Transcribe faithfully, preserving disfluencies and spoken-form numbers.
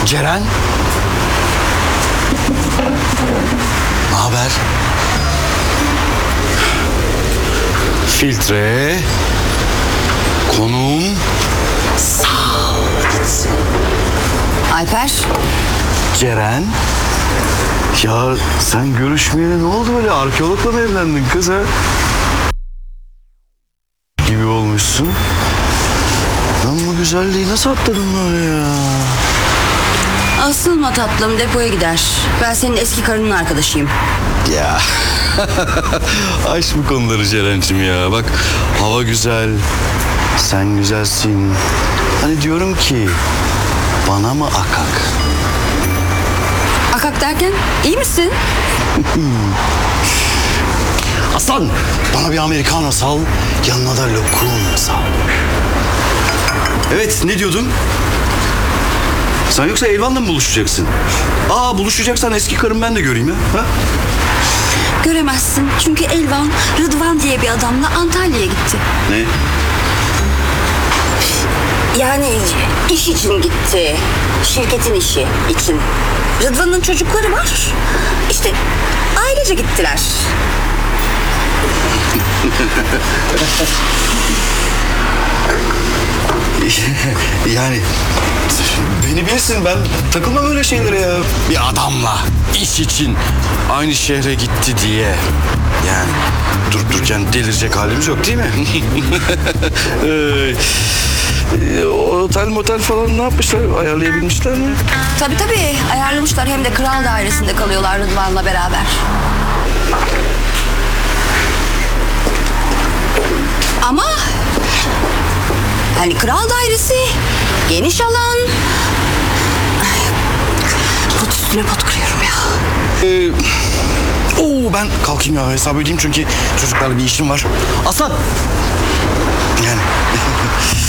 Ceren. Ne haber? Filtre. Konum. Sağ gitsin. Alper. Ceren. Ya sen görüşmeyeli ne oldu böyle? Arkeologla mı evlendin kız ha? Gibi olmuşsun. Lan bu güzelliği nasıl atladın böyle ya? Asılma tatlım, depoya gider. Ben senin eski karının arkadaşıyım. Ya. Aç bu konuları Ceren'cim ya. Bak hava güzel. Sen güzelsin. Hani diyorum ki bana mı akak? Akak derken iyi misin? Aslan bana bir americano sal. Yanına da lokum sal. Evet ne diyordun? Sen yoksa Elvan'la mı buluşacaksın? Aa buluşacaksan eski karım ben de göreyim ya. Ha? Göremezsin çünkü Elvan Rıdvan diye bir adamla Antalya'ya gitti. Ne? Yani iş için gitti. Şirketin işi için. Rıdvan'ın çocukları var. İşte ailece gittiler. Yani beni bilirsin ben takılmam öyle şeylere ya. Bir adamla iş için aynı şehre gitti diye. Yani durup dururken delirecek halimiz yok değil mi? Ee, otel motel falan ne yapmışlar? Ayarlayabilmişler mi? Tabii tabii ayarlamışlar, hem de kral dairesinde kalıyorlar Rıdvan'la beraber. Ama hani kral dairesi, geniş alan. Pot üstüne pot kırıyorum ya. Ee, oo, ben kalkayım ya hesap ödeyeyim çünkü çocuklarla bir işim var. Aslan! Yani